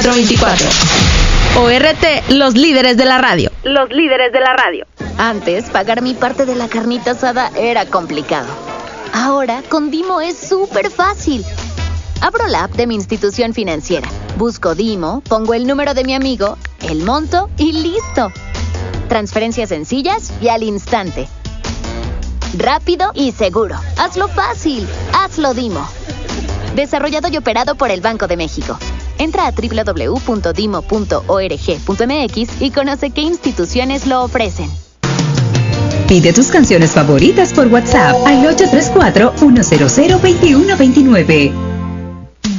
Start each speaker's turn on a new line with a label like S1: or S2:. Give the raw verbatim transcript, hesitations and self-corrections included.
S1: veinticuatro veinticuatro.
S2: O R T, los líderes de la radio.
S3: Los líderes de la radio.
S4: Antes, pagar mi parte de la carnita asada era complicado. Ahora, con Dimo es súper fácil. Abro la app de mi institución financiera, busco Dimo, pongo el número de mi amigo, el monto y listo. Transferencias sencillas y al instante. Rápido y seguro. Hazlo fácil. Hazlo Dimo. Desarrollado y operado por el Banco de México. Entra a doble u doble u doble u punto dimo punto org punto m x y conoce qué instituciones lo ofrecen.
S5: Pide tus canciones favoritas por WhatsApp al ocho tres cuatro, uno cero cero, dos uno dos nueve.